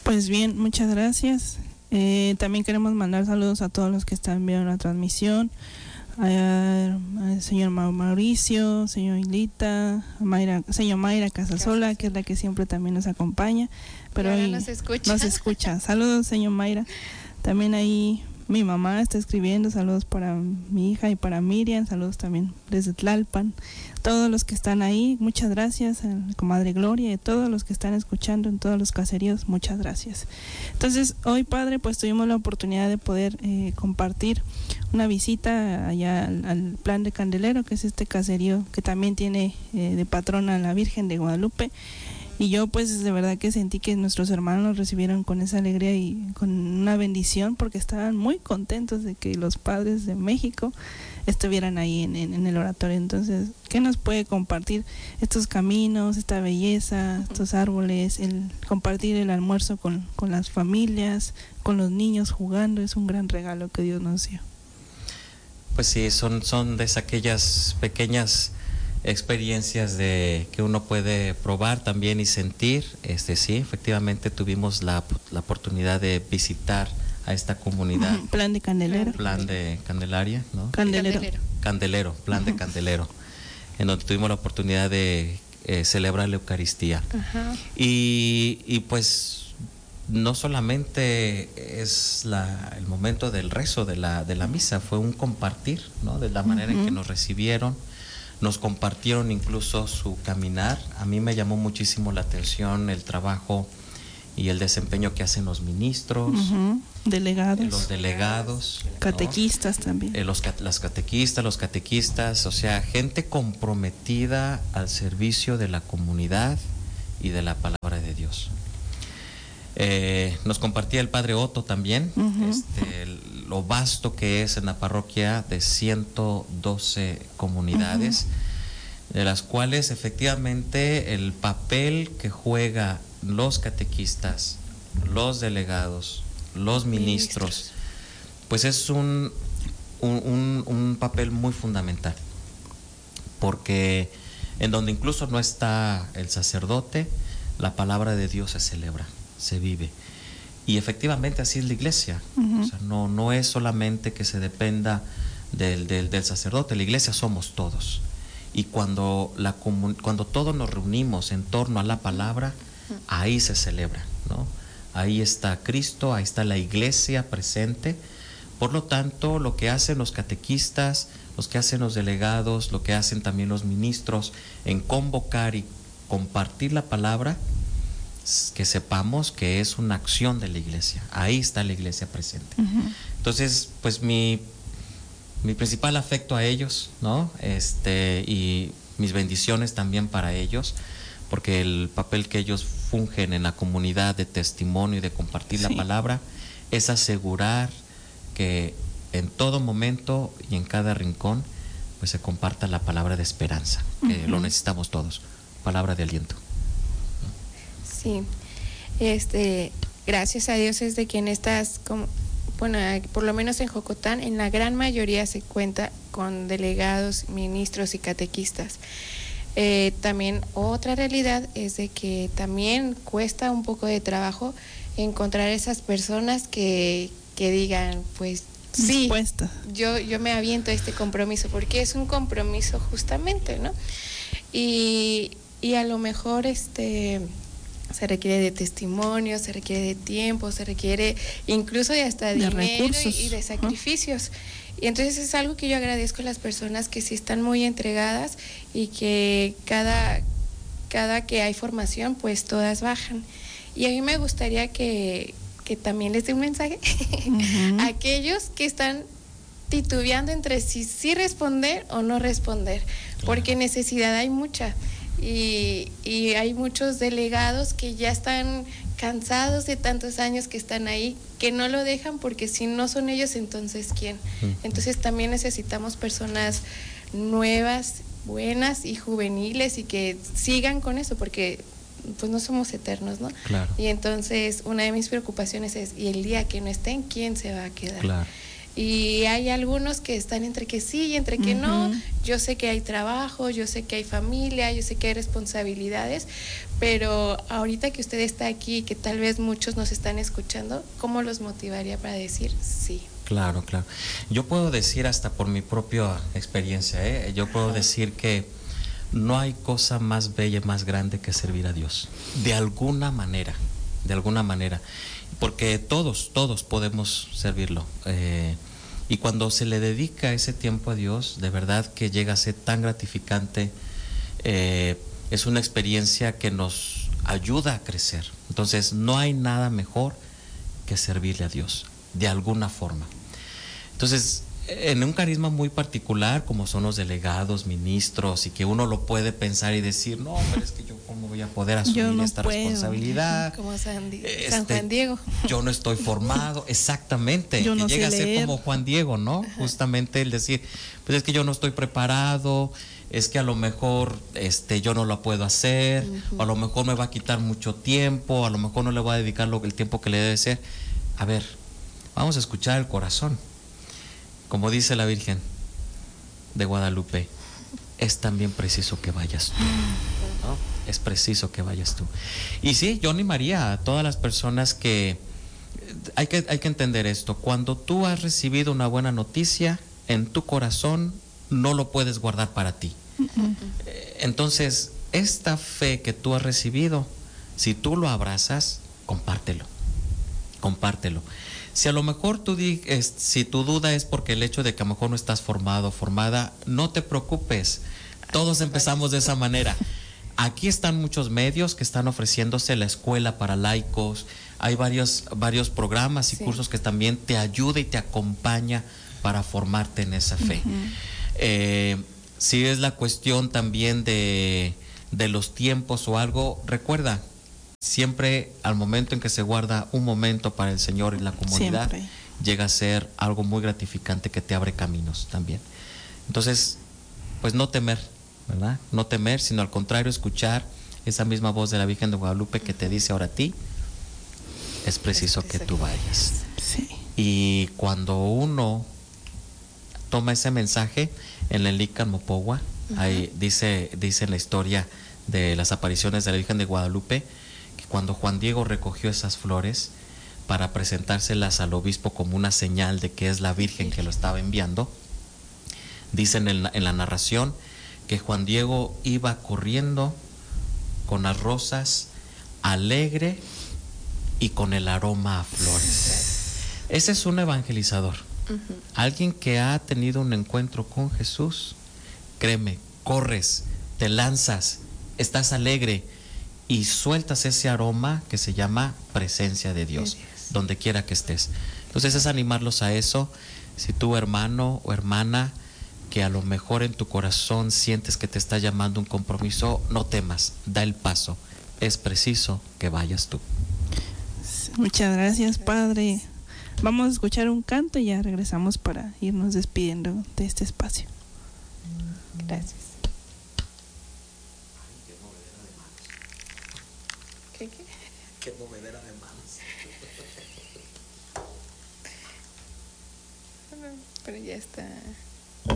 Pues bien, muchas gracias. También queremos mandar saludos a todos los que están viendo la transmisión, al señor Mauricio, señor Hilita, señor Mayra Casasola, que es la que siempre también nos acompaña, pero hoy nos escucha. Saludos, señor Mayra. También ahí mi mamá está escribiendo, saludos para mi hija y para Miriam, saludos también desde Tlalpan. Todos los que están ahí, muchas gracias, a la comadre Gloria y todos los que están escuchando en todos los caseríos, muchas gracias. Entonces, hoy, padre, pues tuvimos la oportunidad de poder compartir una visita allá al Plan de Candelero, que es este caserío que también tiene de patrona a la Virgen de Guadalupe. Y yo pues de verdad que sentí que nuestros hermanos nos recibieron con esa alegría y con una bendición, porque estaban muy contentos de que los padres de México estuvieran ahí en el oratorio. Entonces, ¿qué nos puede compartir estos caminos, esta belleza, estos árboles, el compartir el almuerzo con las familias, con los niños jugando? Es un gran regalo que Dios nos dio. Pues sí, son de aquellas pequeñas experiencias de que uno puede probar también y sentir. Sí, efectivamente tuvimos la oportunidad de visitar a esta comunidad. Plan de Candelero. Plan de Candelaria, ¿no? Candelero, plan de Candelero, en donde tuvimos la oportunidad de celebrar la Eucaristía. Ajá. Y pues no solamente es el momento del rezo de la misa, fue un compartir, ¿no? De la manera en que nos recibieron. Nos compartieron incluso su caminar. A mí me llamó muchísimo la atención el trabajo y el desempeño que hacen los ministros, delegados, los delegados, catequistas, ¿no? También. Los catequistas, o sea, gente comprometida al servicio de la comunidad y de la palabra de Dios. Nos compartía el padre Otto también, lo vasto que es en la parroquia de 112 comunidades, de las cuales efectivamente el papel que juega los catequistas, los delegados, los ministros, pues es un papel muy fundamental, porque en donde incluso no está el sacerdote, la palabra de Dios se celebra, se vive. Y efectivamente así es la iglesia. O sea, no es solamente que se dependa del sacerdote, la iglesia somos todos. Y cuando todos nos reunimos en torno a la palabra, ahí se celebra, ¿no? Ahí está Cristo, ahí está la iglesia presente. Por lo tanto, lo que hacen los catequistas, los que hacen los delegados, lo que hacen también los ministros en convocar y compartir la palabra, que sepamos que es una acción de la iglesia. Ahí está la iglesia presente. Entonces, pues mi principal afecto a ellos, ¿no? Y mis bendiciones también para ellos, porque el papel que ellos fungen en la comunidad de testimonio y de compartir la palabra es asegurar que en todo momento y en cada rincón pues se comparta la palabra de esperanza, que lo necesitamos todos, palabra de aliento. Sí, gracias a Dios es de que en estas, bueno, por lo menos en Jocotán, en la gran mayoría se cuenta con delegados, ministros y catequistas. También otra realidad es de que también cuesta un poco de trabajo encontrar esas personas que digan, pues sí, yo me aviento a este compromiso, porque es un compromiso justamente, ¿no? Y a lo mejor se requiere de testimonio, se requiere de tiempo, se requiere incluso de hasta dinero recursos y de sacrificios. Y entonces es algo que yo agradezco a las personas que sí están muy entregadas y que cada que hay formación, pues todas bajan. Y a mí me gustaría que también les dé un mensaje a aquellos que están titubeando entre si sí responder o no responder, porque necesidad hay mucha. Y hay muchos delegados que ya están cansados de tantos años que están ahí, que no lo dejan, porque si no son ellos, entonces ¿quién? Entonces también necesitamos personas nuevas, buenas y juveniles, y que sigan con eso, porque pues no somos eternos, ¿no? Claro. Y entonces una de mis preocupaciones es, y el día que no estén, ¿quién se va a quedar? Claro. Y hay algunos que están entre que sí y entre que no. Yo sé que hay trabajo, yo sé que hay familia, yo sé que hay responsabilidades, pero ahorita que usted está aquí, que tal vez muchos nos están escuchando, ¿cómo los motivaría para decir sí? Claro, claro. Yo puedo decir hasta por mi propia experiencia, yo puedo decir que no hay cosa más bella, más grande que servir a Dios. De alguna manera, porque todos podemos servirlo. Y cuando se le dedica ese tiempo a Dios, de verdad que llega a ser tan gratificante. Es una experiencia que nos ayuda a crecer. Entonces, no hay nada mejor que servirle a Dios, de alguna forma. Entonces, en un carisma muy particular, como son los delegados, ministros, y que uno lo puede pensar y decir, no, pero es que yo cómo voy a poder asumir esta responsabilidad. Como San Juan Diego. Yo no estoy formado, exactamente. Yo que no llega sé a ser leer. como Juan Diego, ¿no? Justamente el decir, pues es que yo no estoy preparado, es que a lo mejor yo no lo puedo hacer, o a lo mejor me va a quitar mucho tiempo, a lo mejor no le voy a dedicar el tiempo que le debe ser. A ver, vamos a escuchar el corazón. Como dice la Virgen de Guadalupe, es también preciso que vayas tú, ¿no? Es preciso que vayas tú. Y sí, yo animaría a todas las personas que hay que entender esto. Cuando tú has recibido una buena noticia, en tu corazón no lo puedes guardar para ti. Entonces, esta fe que tú has recibido, si tú lo abrazas, compártelo. Si a lo mejor si tu duda es porque el hecho de que a lo mejor no estás formado o formada, no te preocupes. Todos empezamos de esa manera. Aquí están muchos medios que están ofreciéndose, la escuela para laicos. Hay varios programas y cursos que también te ayuda y te acompaña para formarte en esa fe. Si es la cuestión también de los tiempos o algo, recuerda, siempre al momento en que se guarda un momento para el Señor y la comunidad, siempre llega a ser algo muy gratificante que te abre caminos también. Entonces, pues no temer, ¿verdad? No temer, sino al contrario, escuchar esa misma voz de la Virgen de Guadalupe que te dice ahora a ti, es preciso que tú vayas. Sí. Y cuando uno toma ese mensaje en el Lican Mopogua, ahí dice en la historia de las apariciones de la Virgen de Guadalupe, que cuando Juan Diego recogió esas flores para presentárselas al obispo como una señal de que es la Virgen que lo estaba enviando, dicen en la narración que Juan Diego iba corriendo con las rosas, alegre y con el aroma a flores. Ese es un evangelizador. Alguien que ha tenido un encuentro con Jesús, créeme, corres, te lanzas, estás alegre y sueltas ese aroma que se llama presencia de Dios, donde quiera que estés. Entonces es animarlos a eso. Si tú, hermano o hermana, que a lo mejor en tu corazón sientes que te está llamando un compromiso, no temas, da el paso. Es preciso que vayas tú. Muchas gracias, Padre. Vamos a escuchar un canto y ya regresamos para irnos despidiendo de este espacio. Gracias. Qué movedera de manos. Pero ya está.